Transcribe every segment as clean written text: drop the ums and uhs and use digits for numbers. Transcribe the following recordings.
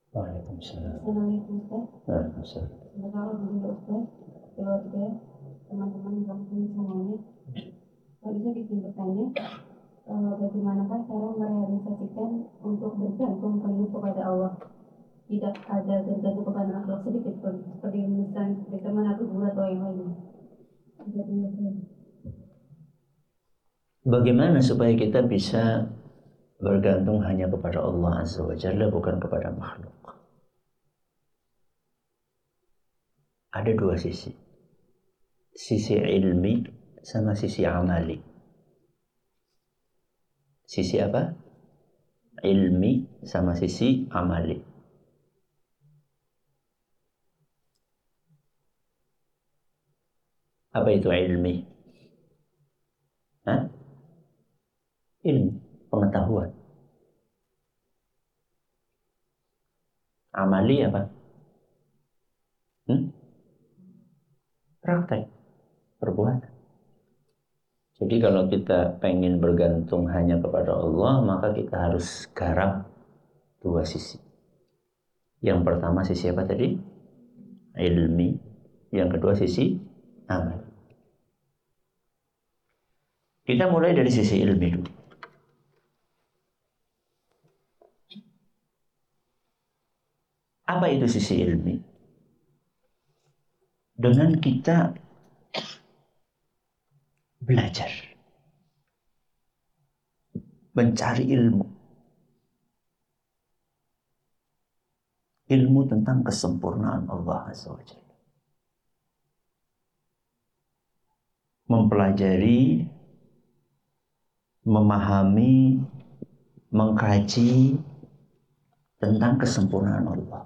Waalaikumsalam. Assalamualaikum Ustaz. Waalaikumsalam. Assalamualaikum Ustaz. Keluarga, teman-teman kampung semuanya. Kalau bisa bikin bertanya, bagaimanakah cara merealisasikan untuk bergantung penuh kepada Allah? Tidak ada bergantung kepada makhluk sedikit pun, seperti misalnya seperti teman atau guru atau yang lainnya. Bagaimana supaya kita bisa bergantung hanya kepada Allah Azza wa Jalla, bukan kepada makhluk? Ada dua sisi. Sisi ilmi sama sisi amali. Sisi apa? Ilmi sama sisi amali. Apa itu ilmi? Hah? Ilmu, pengetahuan. Amali apa? Praktek, perbuatan. Jadi kalau kita pengen bergantung hanya kepada Allah, maka kita harus garap dua sisi. Yang pertama sisi apa tadi? Ilmi. Yang kedua sisi amal. Kita mulai dari sisi ilmi dulu. Apa itu sisi ilmi? Dengan kita belajar, mencari ilmu. Ilmu tentang kesempurnaan Allah Azza wa Jalla. Mempelajari, memahami, mengkaji tentang kesempurnaan Allah.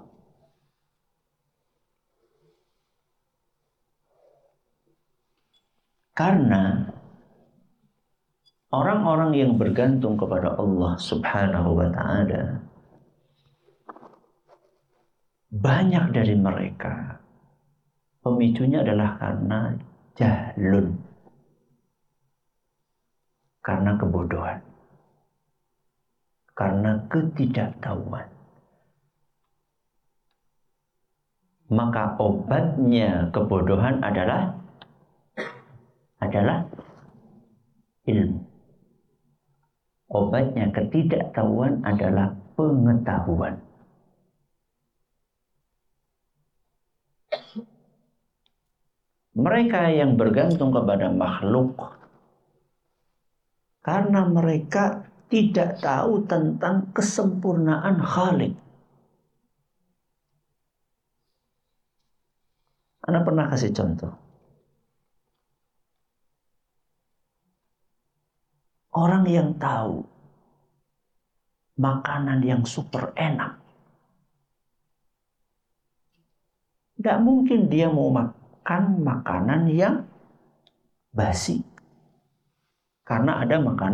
Karena orang-orang yang bergantung kepada Allah Subhanahu wa ta'ala, banyak dari mereka pemicunya adalah karena jahlun, karena kebodohan, karena ketidaktahuan. Maka obatnya kebodohan adalah ilmu. Obatnya ketidaktahuan adalah pengetahuan. Mereka yang bergantung kepada makhluk karena mereka tidak tahu tentang kesempurnaan Khalik. Anda pernah kasih contoh. Orang yang tahu makanan yang super enak, tidak mungkin dia mau makan makanan yang basi. Karena ada makanan